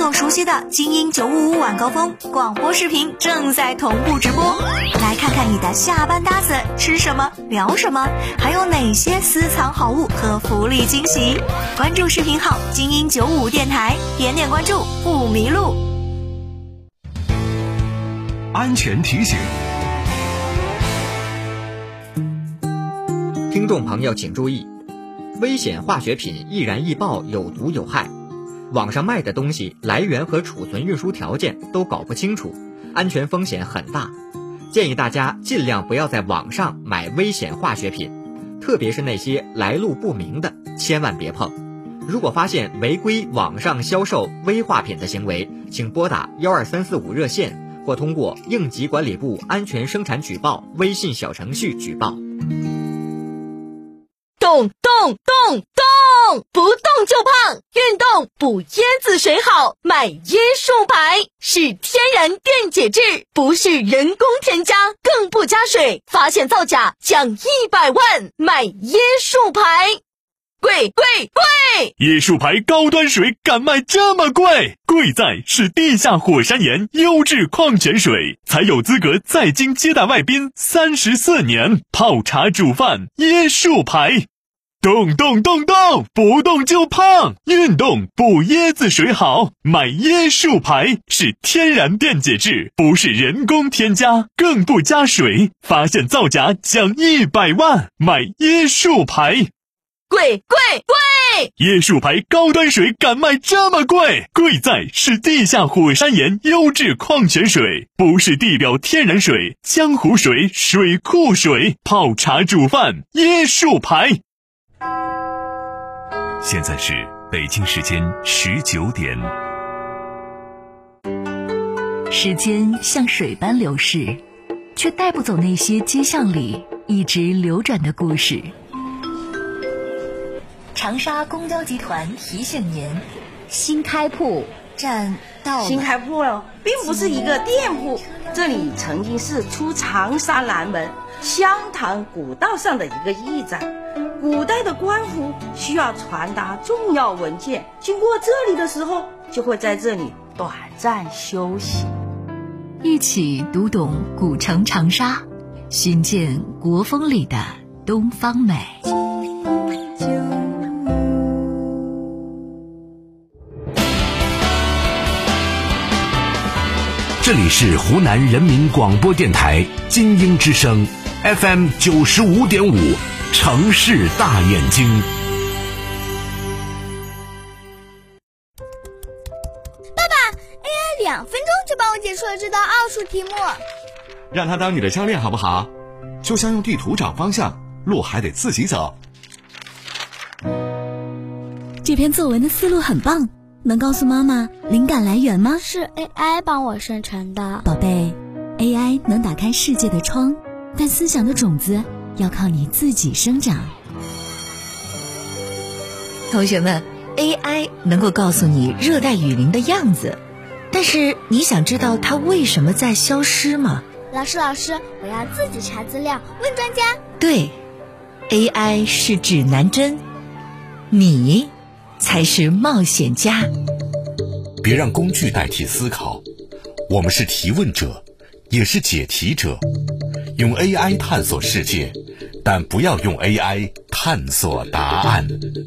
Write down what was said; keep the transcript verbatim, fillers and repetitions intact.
所熟悉的精英九五五晚高峰广播视频正在同步直播，来看看你的下班搭子吃什么聊什么，还有哪些私藏好物和福利惊喜。关注视频号精英九五五电台，点点关注不迷路。 安全提醒， 听众朋友请注意，危险化学品易燃易爆，有毒有害。网上卖的东西来源和储存运输条件都搞不清楚，安全风险很大。建议大家尽量不要在网上买危险化学品，特别是那些来路不明的，千万别碰。如果发现违规网上销售危化品的行为，请拨打一二三四五热线，或通过应急管理部安全生产举报微信小程序举报。 动动动动，不动就胖，运动补椰子水好，买椰树牌，是天然电解质，不是人工添加，更不加水，发现造假奖一百万，买椰树牌。贵贵贵！ 椰树牌高端水敢卖这么贵？贵在是地下火山岩优质矿泉水，才有资格在京接待外宾三十四年，泡茶煮饭椰树牌。动动动动，不动就胖，运动补椰子水好，买椰树牌，是天然电解质，不是人工添加，更不加水，发现造假奖一百万，买椰树牌。 贵贵贵！ 椰树牌高端水敢卖这么贵？贵在是地下火山岩优质矿泉水，不是地表天然水、江湖水、水库水，泡茶煮饭椰树牌。 现在是北京时间十九点。 时间像水般流逝，却带不走那些街巷里一直流转的故事。长沙公交集团提醒您，新开铺站到了。 新开铺哦，并不是一个店铺，这里曾经是出长沙南门湘潭古道上的一个驿站。古代的官府需要传达重要文件，经过这里的时候，就会在这里短暂休息。 一起读懂古城长沙，寻见国风里的东方美。 这里是湖南人民广播电台金鹰之声 F M 九十五点五，城市大眼睛。 爸爸 ，A I 两分钟就帮我解出了这道奥数题目。 让他当你的教练好不好？就像用地图找方向，路还得自己走。 这篇作文的思路很棒。能告诉妈妈灵感来源吗？ 是 A I 帮我生成的。 宝贝， A I 能打开世界的窗，但思想的种子要靠你自己生长。 同学们， A I 能够告诉你热带雨林的样子，但是你想知道它为什么在消失吗？ 老师老师，我要自己查资料，问专家。 对， A I 是指南针，你才是冒险家。 别让工具代替思考，我们是提问者，也是解题者。用 A I 探索世界，但不要用 A I 探索答案。